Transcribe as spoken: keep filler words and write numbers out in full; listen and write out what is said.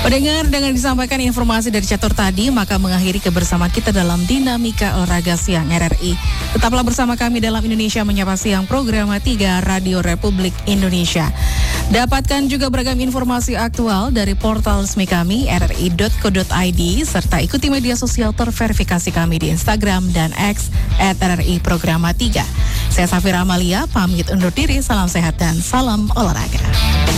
Pendengar, dengan disampaikan informasi dari Catur tadi, maka mengakhiri kebersamaan kita dalam Dinamika Olahraga Siang R R I. Tetaplah bersama kami dalam Indonesia Menyapa Siang, program tiga Radio Republik Indonesia. Dapatkan juga beragam informasi aktual dari portal resmi kami r r i dot co dot i d serta ikuti media sosial terverifikasi kami di Instagram dan X at R R I Programa tiga. Saya Safira Amalia, pamit undur diri, salam sehat dan salam olahraga.